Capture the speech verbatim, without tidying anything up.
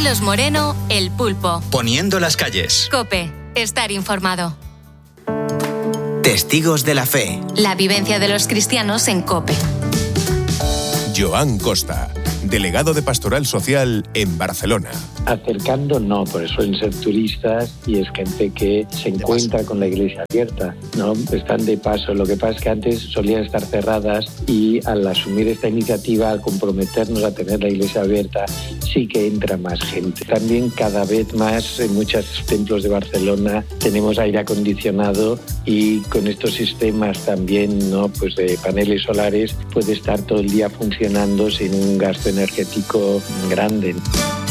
Carlos Moreno, El Pulpo. Poniendo las calles. COPE. Estar informado. Testigos de la fe. La vivencia de los cristianos en COPE. Joan Costa, delegado de Pastoral Social en Barcelona. Acercando no, porque suelen ser turistas y es gente que se encuentra con la iglesia abierta, ¿no? Están de paso. Lo que pasa es que antes solían estar cerradas y al asumir esta iniciativa, al comprometernos a tener la iglesia abierta, sí que entra más gente. También cada vez más en muchos templos de Barcelona tenemos aire acondicionado y con estos sistemas también, ¿no?, pues de paneles solares puede estar todo el día funcionando sin un gasto energético grande.